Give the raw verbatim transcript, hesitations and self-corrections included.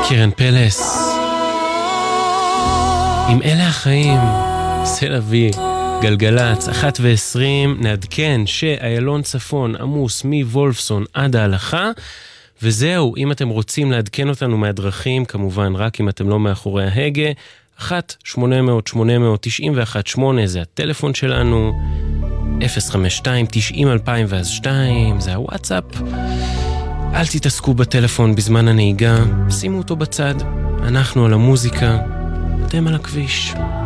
קרן פלס עם אלה החיים, סלווי, גלגלץ, אחת ועשרים. נעדכן שאיילון צפון עמוס מוולפסון עד ההלכה, וזהו. אם אתם רוצים לעדכן אותנו מהדרכים, כמובן רק אם אתם לא מאחורי ההגה, אחת שמונה מאות שמונה מאות תשעים ואחת שמונה זה הטלפון שלנו, אפס חמש שתיים תשעים אלפיים ואז שתיים זה הוואטסאפ. אל תתעסקו בטלפון בזמן הנהיגה, שימו אותו בצד. אנחנו על המוזיקה, אתם על הכביש.